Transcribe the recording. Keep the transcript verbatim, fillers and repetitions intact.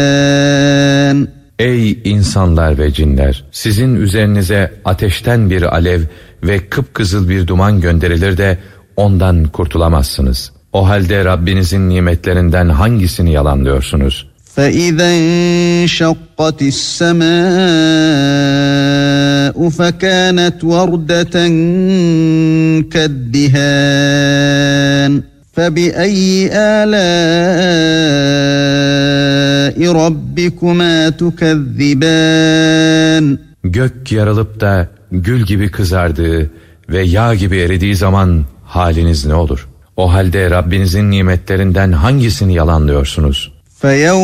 Ey insanlar ve cinler! Sizin üzerinize ateşten bir alev ve kıpkızıl bir duman gönderilir de ondan kurtulamazsınız. O halde Rabbinizin nimetlerinden hangisini yalanlıyorsunuz? فَإِذَا انشَقَّتِ السَّمَاءُ فَكَانَتْ وَرْدَةً كَالدِّهَانِ فَبِأَيِّ آلَاءِ رَبِّكُمَا تُكَذِّبَانِ Gök yarılıp da gül gibi kızardığı ve yağ gibi eridiği zaman haliniz ne olur? O halde Rabbinizin nimetlerinden hangisini yalanlıyorsunuz?